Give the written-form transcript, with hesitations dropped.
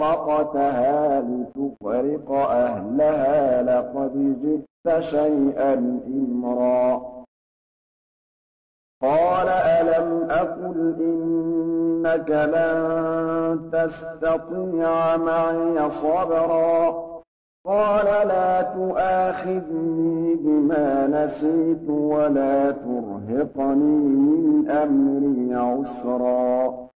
وقتها لتغرق أهلها لقد جئت شيئا إمرا قال ألم أقل إنك لن تستطيع معي صبرا قال لا تؤاخذني بما نسيت ولا ترهقني من أمري عسرا